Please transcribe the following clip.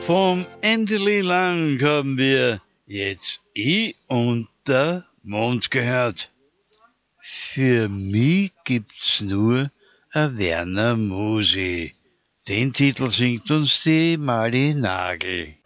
Vom Endeli Lang haben wir jetzt Ich und der Mond gehört. Für mich gibt's nur a Werner Musi. Den Titel singt uns die Mali Nagel.